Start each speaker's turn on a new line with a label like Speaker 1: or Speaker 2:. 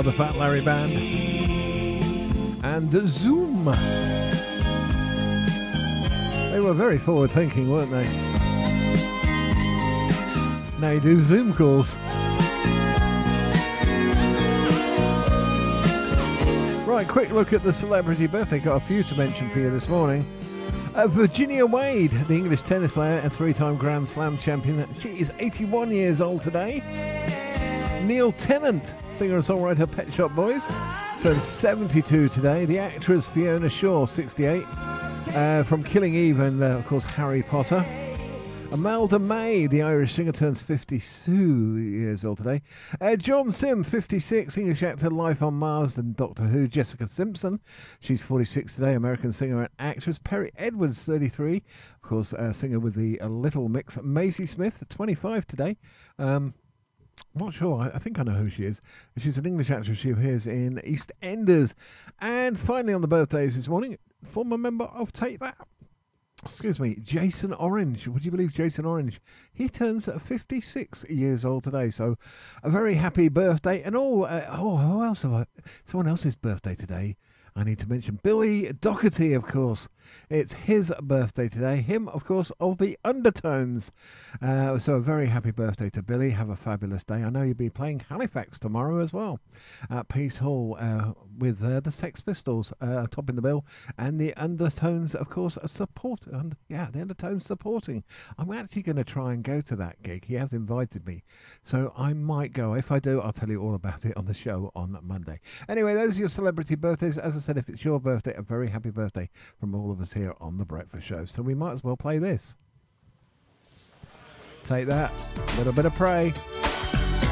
Speaker 1: the Fat Larry Band. And Zoom. They were very forward thinking, weren't they? Now you do Zoom calls. Right, quick look at the celebrity birthday. Got a few to mention for you this morning. Virginia Wade, the English tennis player and three-time Grand Slam champion. She is 81 years old today. Neil Tennant, singer and songwriter Pet Shop Boys, turns 72 today. The actress Fiona Shaw, 68, from Killing Eve and, of course, Harry Potter. Imelda May, the Irish singer, turns 52 years old today. John Sim, 56, English actor, Life on Mars and Doctor Who. Jessica Simpson, she's 46 today, American singer and actress. Perry Edwards, 33, of course, singer with the Little Mix. Maisie Smith, 25 today. I'm not sure, I think I know who she is. She's an English actress. She appears in EastEnders. And finally on the birthdays this morning, former member of Take That. Excuse me, Jason Orange. Would you believe Jason Orange? He turns 56 years old today. So a very happy birthday. And who else have I? Someone else's birthday today. I need to mention Billy Doherty, of course. It's his birthday today. Him, of course, of the Undertones. So a very happy birthday to Billy. Have a fabulous day. I know you'll be playing Halifax tomorrow as well at Peace Hall with the Sex Pistols topping the bill. And the Undertones, of course, the Undertones supporting. I'm actually going to try and go to that gig. He has invited me. So I might go. If I do, I'll tell you all about it on the show on Monday. Anyway, those are your celebrity birthdays. As I said, if it's your birthday, a very happy birthday from all of us here on The Breakfast Show. So we might as well play this. Take that. A little bit of Pray.